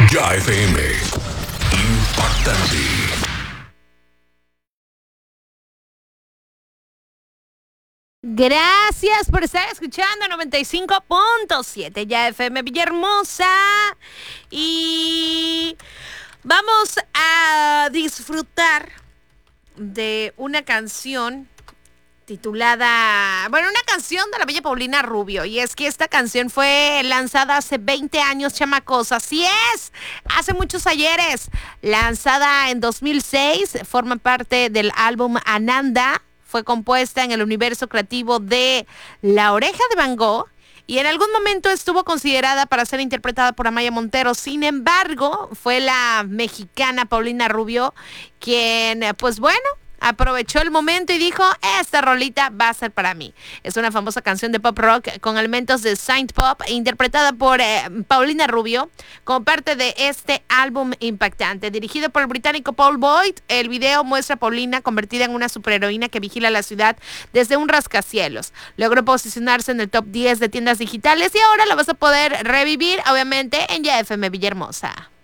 Ya FM. Impactante. Gracias por estar escuchando 95.7 Ya FM Villahermosa. Y vamos a disfrutar de una canción titulada, una canción de la bella Paulina Rubio. Y es que esta canción fue lanzada hace 20 años, chamacos. Así es, hace muchos ayeres. Lanzada en 2006, forma parte del álbum Ananda. Fue compuesta en el universo creativo de La Oreja de Van Gogh y en algún momento estuvo considerada para ser interpretada por Amaya Montero. Sin embargo, fue la mexicana Paulina Rubio quien, aprovechó el momento y dijo, esta rolita va a ser para mí. Es una famosa canción de pop rock con elementos de synth pop interpretada por Paulina Rubio como parte de este álbum impactante. Dirigido por el británico Paul Boyd, el video muestra a Paulina convertida en una superheroína que vigila la ciudad desde un rascacielos. Logró posicionarse en el top 10 de tiendas digitales y ahora la vas a poder revivir, obviamente, en Ya FM Villahermosa.